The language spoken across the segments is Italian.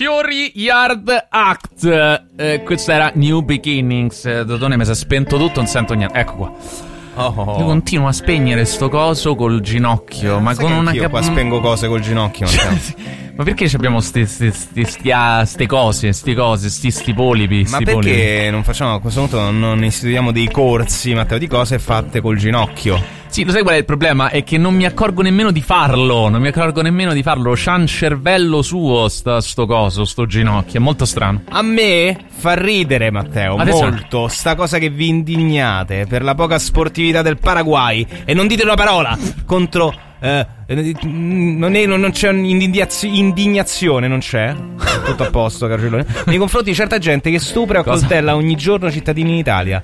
Fury Yard Act. Questo era New Beginnings. Dodone, mi si è spento tutto, non sento niente. Ecco qua. Io continuo a spegnere sto coso col ginocchio, ma con una qua spengo cose col ginocchio. Ma perché abbiamo ste cose, sti polipi? Ma perché non facciamo a questo punto, non istituiamo dei corsi, Matteo, di cose fatte col ginocchio? Sì, lo sai qual è il problema? È che non mi accorgo nemmeno di farlo. C'ha un cervello suo sto coso, sto ginocchio. È molto strano. A me fa ridere, Matteo, molto sta cosa che vi indignate per la poca sportività del Paraguay. E non dite una parola contro... non c'è indignazione, non c'è? Tutto a posto, Carcellone. Nei confronti di certa gente che stupra o coltella ogni giorno cittadini in Italia.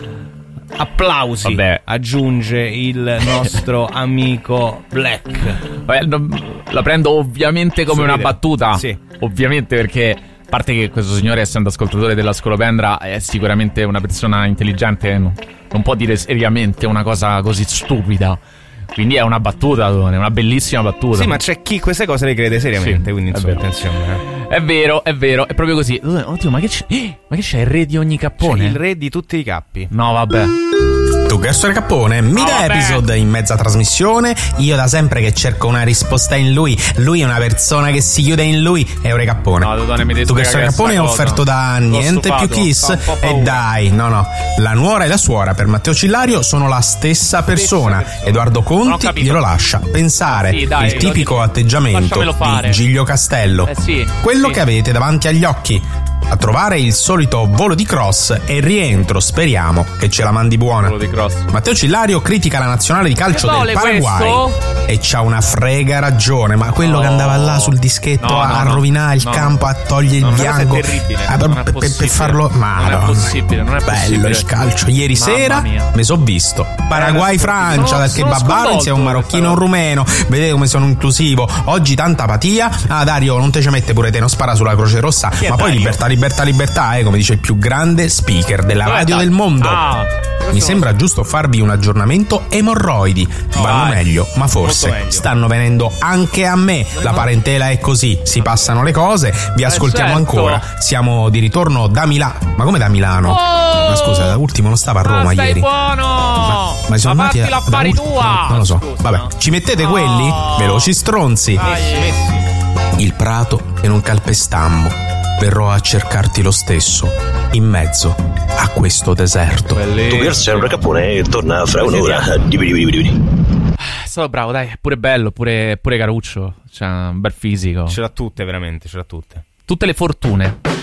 Applausi. Vabbè. Aggiunge il nostro amico Black. La prendo ovviamente come una battuta. Sì. Ovviamente, perché a parte che questo signore, essendo ascoltatore della Scolopendra, è sicuramente una persona intelligente, non può dire seriamente una cosa così stupida. Quindi è una battuta, è una bellissima battuta. Sì, ma c'è chi queste cose le crede seriamente, sì, quindi insomma, attenzione. È vero, è proprio così. Oddio, ma che c'è? Ma che c'è? Il re di ogni cappone? C'è il re di tutti i cappi. No, vabbè. Tu che essere cappone, mille episode in mezza trasmissione. Io da sempre che cerco una risposta in lui. Lui è una persona che si chiude in lui. È un re cappone. No, tu che essere cappone è offerto da niente più kiss. E dai, no. La nuora e la suora per Matteo Cillario sono la stessa persona. Edoardo Conti glielo lascia pensare. Sì, dai, il tipico atteggiamento di Giglio Castello. Quello che avete davanti agli occhi. A trovare il solito volo di cross e rientro, speriamo che ce la mandi buona. Matteo Cillario critica la nazionale di calcio del Paraguay e c'ha una frega ragione, ma quello che andava là sul dischetto a rovinare il campo, a togliere il bianco per farlo, ma non è possibile, non è possibile. Bello il calcio. Ieri sera mi sono visto Paraguay-Francia, perché Babbarenz è un marocchino, un rumeno. Vedete come sono inclusivo. Oggi tanta apatia. Dario, non te ci mette pure te, non spara sulla Croce Rossa. Ma poi libertà, come dice il più grande speaker della radio del mondo. Mi sembra giusto farvi un aggiornamento. Emorroidi vanno meglio, ma forse stanno venendo anche a me. La parentela è così, si passano le cose. Vi ascoltiamo ancora. Siamo di ritorno da Milano. Ma come da Milano? Ma scusa, da ultimo non stava a Roma ieri. Buono! Ma sono andati l'affari tua! Non lo so. Vabbè, ci mettete quelli? Veloci stronzi. Il prato e non calpestammo. Verrò a cercarti lo stesso, in mezzo a questo deserto. Tu che sei un ragazzone, torna fra un'ora. È stato bravo, dai, è pure bello, pure caruccio. C'ha un bel fisico. Ce l'ha tutte, veramente, ce l'ha tutte. Tutte le fortune.